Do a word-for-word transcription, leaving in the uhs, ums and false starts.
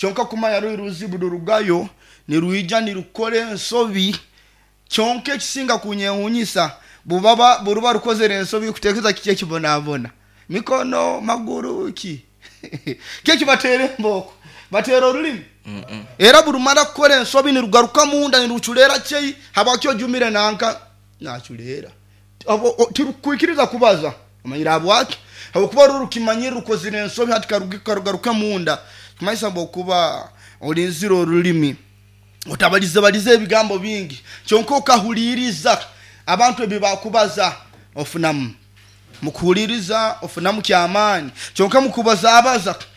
kyonka kumanya ruzibu rugayo ni ruija ni rukole ensobi kyonka kisinga kunyewunyisa bubaba buruba rukozere ensobi kutekeza kike kibonabona mikono maguru ki keke batere mboko batero rulimi mm -mm. Era burumara kukole ensobi ni rugaruka munda ni ruchulera chei habakyo jumire nanka nachulera abo tirukwikiriza kubaza amanyira abwaki abo kuba rurukimanyira rukozere ensobi hatika rugaruka munda kumaisa bokuba olinziro rulimi utabalize balize ebigambo bingi kyonko kahuliriza abantu ebibakubaza ofunamu mukuhuliriza ofunamu kyamani kyonka mukubaza abaza